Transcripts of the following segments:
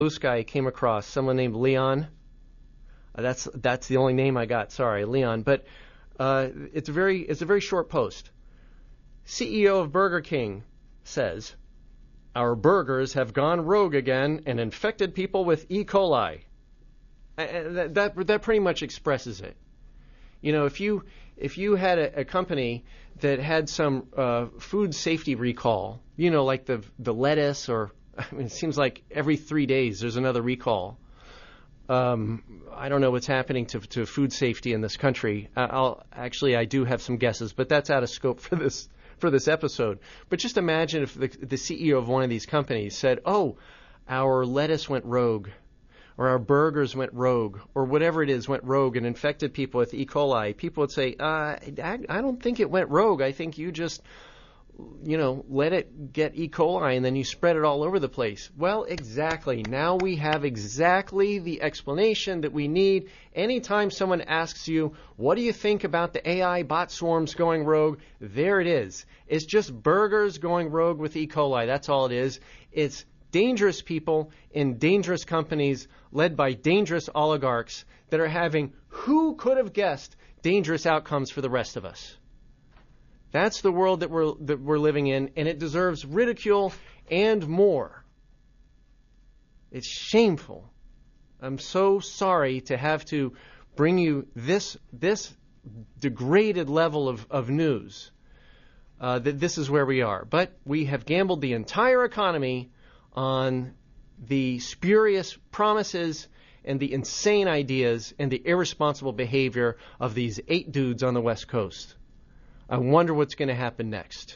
Blue Sky came across someone named Leon. That's the only name I got. Sorry, Leon. But it's a very short post. CEO of Burger King says, "Our burgers have gone rogue again and infected people with E. coli." That pretty much expresses it. You know, if you had a company that had some food safety recall, you know, like the lettuce, or I mean, it seems like every 3 days there's another recall. I don't know what's happening to food safety in this country. I do have some guesses, but that's out of scope for this episode. But just imagine if the CEO of one of these companies said, "Oh, our lettuce went rogue, or our burgers went rogue, or whatever it is went rogue and infected people with E. coli." People would say, I don't think it went rogue. I think you just, let it get E. coli and then you spread it all over the place. Well, exactly. Now we have exactly the explanation that we need. Anytime someone asks you, what do you think about the AI bot swarms going rogue? There it is. It's just burgers going rogue with E. coli. That's all it is. It's dangerous people in dangerous companies led by dangerous oligarchs that are having, who could have guessed, dangerous outcomes for the rest of us. That's the world that we're living in, and it deserves ridicule and more. It's shameful. I'm so sorry to have to bring you this degraded level of news, that this is where we are. But we have gambled the entire economy on the spurious promises and the insane ideas and the irresponsible behavior of these 8 dudes on the West Coast. I wonder what's going to happen next.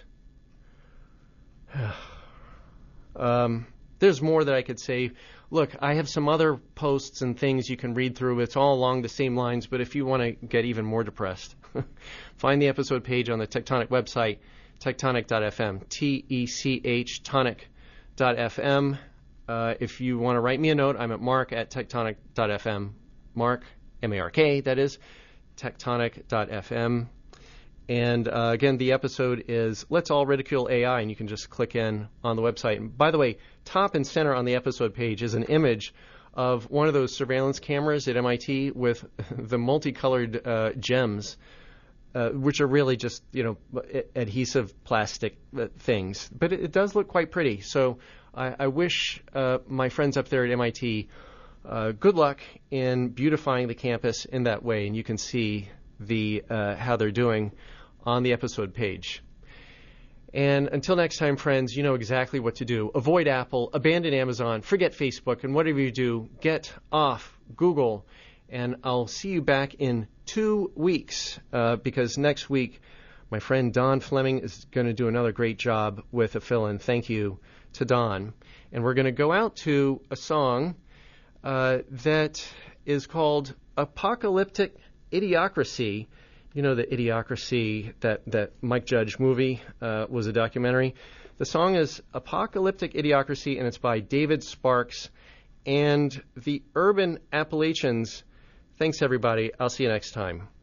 There's more that I could say. Look, I have some other posts and things you can read through. It's all along the same lines, but if you want to get even more depressed, find the episode page on the Tectonic website, tectonic.fm, T-E-C-H, tonic.fm. If you want to write me a note, I'm at mark@tectonic.fm. Mark, M-A-R-K, that is, tectonic.fm. And again, the episode is Let's All Ridicule AI, and you can just click in on the website. And by the way, top and center on the episode page is an image of one of those surveillance cameras at MIT with the multicolored gems, which are really just, adhesive plastic things. But it does look quite pretty. So I wish my friends up there at MIT good luck in beautifying the campus in that way, and you can see how they're doing on the episode page. And until next time, friends, you know exactly what to do. Avoid Apple, abandon Amazon, forget Facebook, and whatever you do, get off Google. And I'll see you back in 2 weeks, because next week my friend Don Fleming is going to do another great job with a fill-in. Thank you to Don. And we're going to go out to a song that is called Apocalyptic Idiocracy. You know, the Idiocracy, that Mike Judge movie was a documentary. The song is Apocalyptic Idiocracy, and it's by David Sparks and the Urban Appalachians. Thanks, everybody. I'll see you next time.